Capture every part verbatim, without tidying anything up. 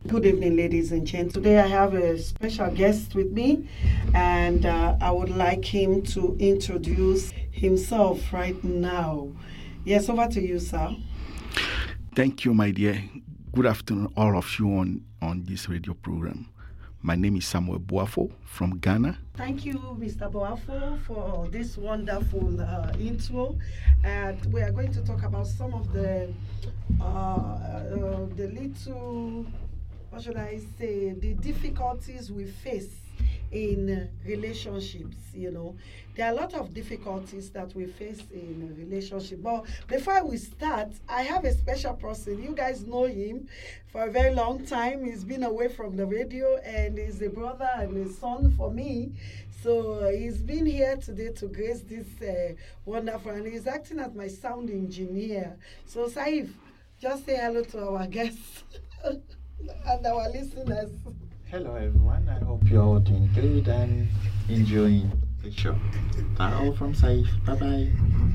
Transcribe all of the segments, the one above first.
Good evening, ladies and gentlemen. Today I have a special guest with me, and uh, I would like him to introduce himself right now. Yes, over to you, sir. Thank you, my dear. Good afternoon, all of you on, on this radio program. My name is Samuel Boafo from Ghana. Thank you, Mister Boafo, for this wonderful uh, intro. And we are going to talk about some of the uh, uh, the little, what should I say, the difficulties we face in relationships. You know, there are a lot of difficulties that we face in a relationship. But before we start, I have a special person. You guys know him for a very long time. He's been away from the radio, and he's a brother and a son for me. So uh, he's been here today to grace this uh, wonderful, and he's acting as my sound engineer. So Saif, just say hello to our guests and our listeners. Hello everyone, I hope you're all doing good and enjoying the show. All from Saif, bye bye.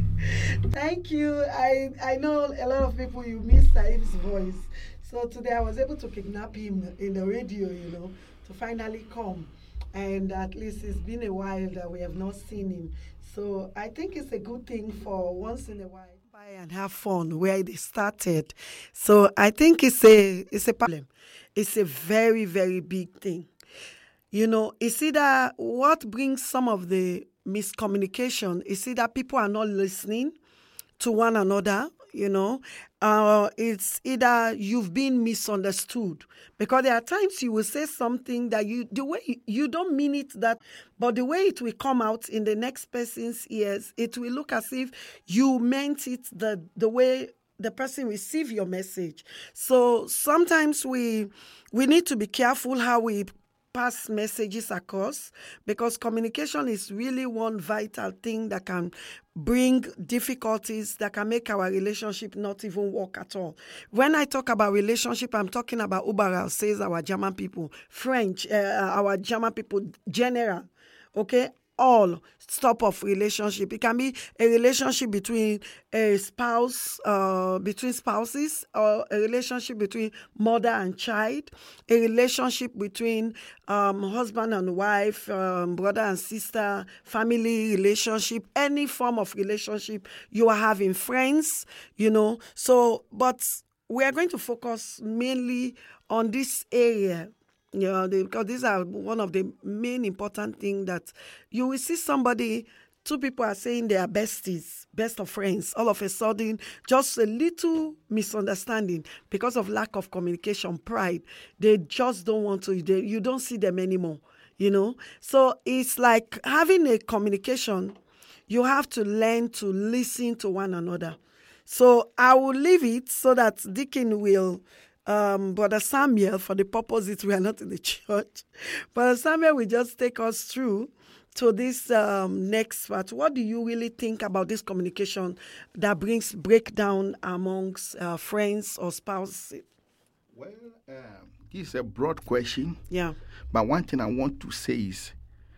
Thank you. I, I know a lot of people, you miss Saif's voice. So today I was able to kidnap him in the radio, you know, to finally come. And at least it's been a while that we have not seen him. So I think it's a good thing for once in a while. Buy and have fun where they started. So I think it's a it's a problem. It's a very, very big thing. You know, it's either what brings some of the miscommunication is either people are not listening to one another, you know, uh, it's either you've been misunderstood, because there are times you will say something that you, the way you, you don't mean it that, but the way it will come out in the next person's ears, it will look as if you meant it the, the way the person receive your message. So sometimes we we need to be careful how we pass messages across, because communication is really one vital thing that can bring difficulties, that can make our relationship not even work at all. When I talk about relationship, I'm talking about Überall, says our German people, French, uh, our German people, general, okay? All stop of relationship. It can be a relationship between a spouse, uh, between spouses, or a relationship between mother and child, a relationship between um, husband and wife, um, brother and sister, family relationship, any form of relationship you are having, friends, you know. So, but we are going to focus mainly on this area. Yeah, they, because these are one of the main important things that you will see somebody, two people are saying they are besties, best of friends. All of a sudden, just a little misunderstanding because of lack of communication, pride. They just don't want to, they, you don't see them anymore, you know. So it's like having a communication, you have to learn to listen to one another. So I will leave it so that Deacon will... Um, Brother Samuel, for the purpose that we are not in the church, Brother Samuel will just take us through to this um, next part. What do you really think about this communication that brings breakdown amongst uh, friends or spouses? Well, uh, this is a broad question. Yeah. But one thing I want to say is,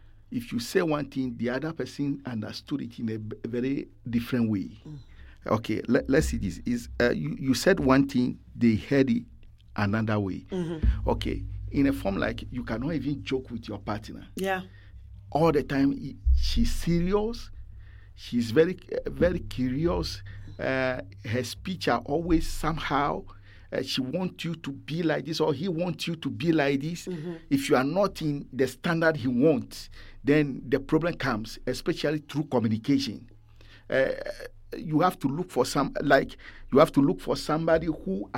if you say one thing, the other person understood it in a b- very different way. Mm. Okay, let, let's see this. Is uh, you, you said one thing, they heard it another way. Mm-hmm. Okay, in a form like you cannot even joke with your partner. Yeah. All the time, she's serious. She's very, very curious. Uh, her speech are always somehow. Uh, she wants you to be like this, or he wants you to be like this. Mm-hmm. If you are not in the standard he wants, then the problem comes, especially through communication. Uh, you have to look for some, like you have to look for somebody who